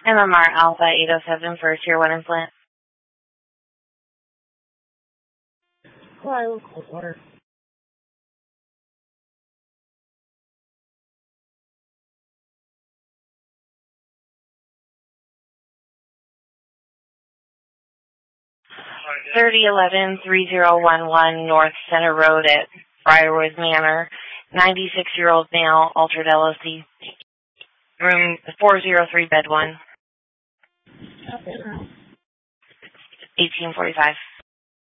MMR Alpha 807 for Tier 1 implant. Hello, cold water. $3011-3011 North Center Road at Briarwood Manor. 96-year-old male, altered LOC. Room 403, bed 1. 1845.